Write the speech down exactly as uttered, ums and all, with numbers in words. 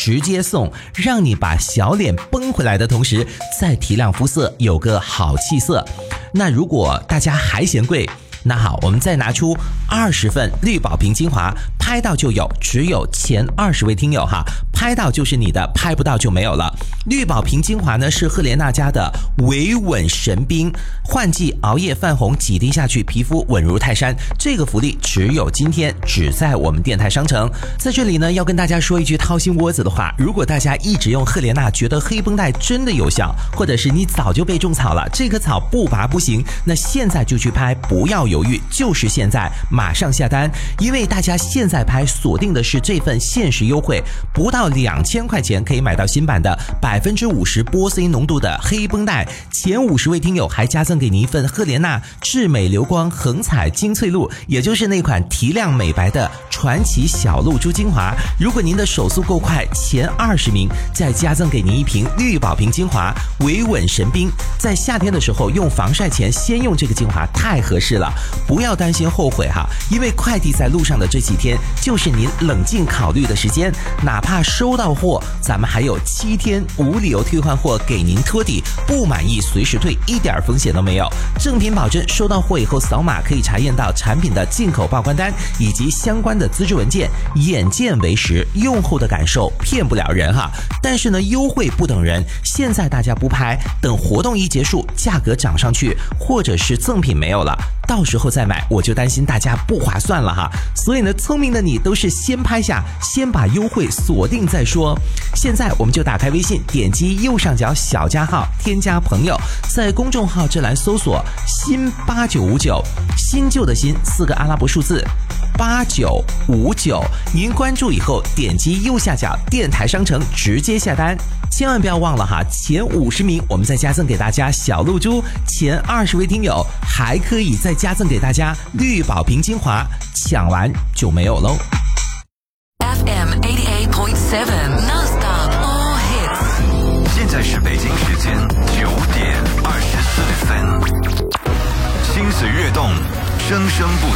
直接送，让你把小脸绷回来的同时再提亮肤色，有个好气色。那如果大家还嫌贵，那好，我们再拿出二十份绿宝瓶精华，拍到就有，只有前二十位听友哈，拍到就是你的，拍不到就没有了。绿宝瓶精华呢是赫莲娜家的维稳神兵，换季熬夜泛红，几滴下去皮肤稳如泰山。这个福利只有今天，只在我们电台商城。在这里呢，要跟大家说一句掏心窝子的话，如果大家一直用赫莲娜，觉得黑绷带真的有效，或者是你早就被种草了，这棵草不拔不行，那现在就去拍，不要犹豫，就是现在马上下单。因为大家现在拍锁定的是这份限时优惠，不到两千块钱可以买到新版的百分之五十波斯因浓度的黑绷带，前五十位听友还加赠给你一份赫莲娜至美流光恒彩精粹露，也就是那款提亮美白的传奇小露珠精华。如果您的手速够快，前二十名再加赠给您一瓶绿宝瓶精华维稳神兵。在夏天的时候用防晒前先用这个精华太合适了，不要担心后悔哈，因为快递在路上的这几天就是您冷静考虑的时间，哪怕收到货，咱们还有七天无理由退换货给您托底，不满意随时退，一点风险都没有。正品保证，收到货以后扫码可以查验到产品的进口报关单以及相关的资质文件，眼见为实，用后的感受骗不了人哈。但是呢，优惠不等人，现在大家不拍，等活动一结束，价格涨上去，或者是赠品没有了，到时候再买，我就担心大家不划算了哈。所以呢，聪明的你都是先拍下，先把优惠锁定再说。现在我们就打开微信，点击右上角小加号，添加朋友，在公众号这栏搜索新八九五九，新旧的新四个阿拉伯数字八九五九，您关注以后点击右下角电台商城直接下单。千万不要忘了哈，前五十名我们再加赠给大家小露珠，前二十位听友还可以再加赠给大家绿宝瓶精华，抢完就没有喽。 F M eighty-eight point seven Non-stop all hits。 现在是北京时间九点二十四分，心随悦动，生生不